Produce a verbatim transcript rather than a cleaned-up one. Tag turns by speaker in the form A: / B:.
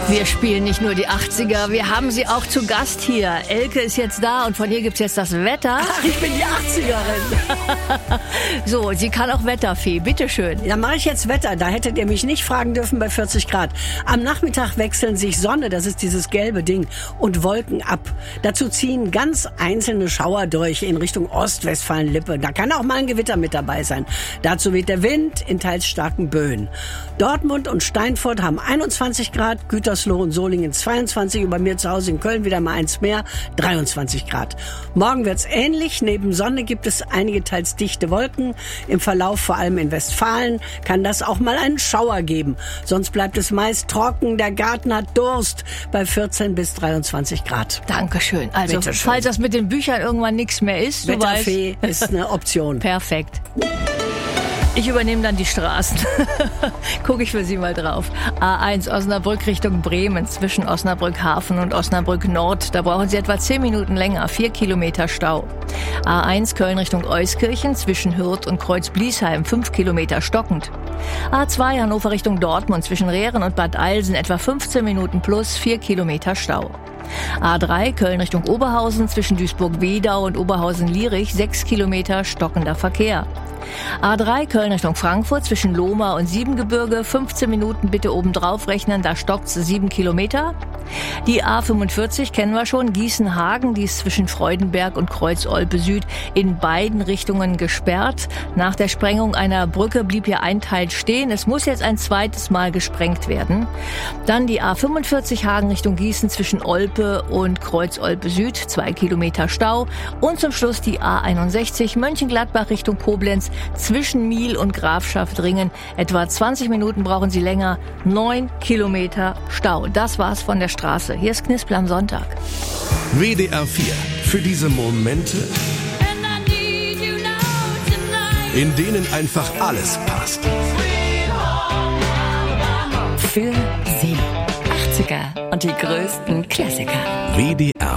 A: Wir spielen nicht nur die achtziger, wir haben sie auch zu Gast hier. Elke ist jetzt da und von ihr gibt's jetzt das Wetter.
B: Ach, ich bin die achtzigerin.
A: So, sie kann auch Wetterfee, bitteschön.
B: Ja, mache ich jetzt Wetter. Da hättet ihr mich nicht fragen dürfen bei vierzig Grad. Am Nachmittag wechseln sich Sonne, das ist dieses gelbe Ding, und Wolken ab. Dazu ziehen ganz einzelne Schauer durch in Richtung Ostwestfalen-Lippe. Da kann auch mal ein Gewitter mit dabei sein. Dazu weht der Wind in teils starken Böen. Dortmund und Steinfurt haben einundzwanzig Grad, Gütersloh und Solingen zweiundzwanzig, über mir zu Hause in Köln wieder mal eins mehr, dreiundzwanzig Grad. Morgen wird's ähnlich. Neben Sonne gibt es einige teils dichte Wolken. Im Verlauf, vor allem in Westfalen, kann das auch mal einen Schauer geben. Sonst bleibt es meist trocken. Der Garten hat Durst bei vierzehn bis dreiundzwanzig Grad.
A: Dankeschön. Also,
B: Bitteschön.
A: Falls das mit den Büchern irgendwann nichts mehr ist, du
B: Wetterfee
A: weißt,
B: ist eine Option.
A: Perfekt. Ich übernehme dann die Straßen. Gucke ich für Sie mal drauf. A eins Osnabrück Richtung Bremen zwischen Osnabrück Hafen und Osnabrück Nord. Da brauchen Sie etwa zehn Minuten länger. Vier Kilometer Stau. A eins Köln Richtung Euskirchen zwischen Hürth und Kreuz-Bliesheim. Fünf Kilometer stockend. A zwei Hannover Richtung Dortmund zwischen Rehren und Bad Eilsen. Etwa fünfzehn Minuten plus vier Kilometer Stau. A drei Köln Richtung Oberhausen zwischen Duisburg-Wedau und Oberhausen-Lierich. Sechs Kilometer stockender Verkehr. A drei Köln Richtung Frankfurt zwischen Lohmar und Siebengebirge. fünfzehn Minuten bitte obendrauf rechnen, da stockt's sieben Kilometer. Die A fünfundvierzig kennen wir schon, Gießen-Hagen, die ist zwischen Freudenberg und Kreuz-Olpe Süd in beiden Richtungen gesperrt. Nach der Sprengung einer Brücke blieb hier ein Teil stehen. Es muss jetzt ein zweites Mal gesprengt werden. Dann die A fünfundvierzig Hagen Richtung Gießen zwischen Olpe und Kreuz-Olpe Süd, zwei Kilometer Stau. Und zum Schluss die A einundsechzig Mönchengladbach Richtung Koblenz zwischen Miel und Grafschaft-Ringen. Etwa zwanzig Minuten brauchen Sie länger, neun Kilometer Stau. Das war's von der Straße. Hier ist Knispel am Sonntag.
C: W D R vier. Für diese Momente, in denen einfach alles passt.
D: Für Sie. achtziger und die größten Klassiker.
C: W D R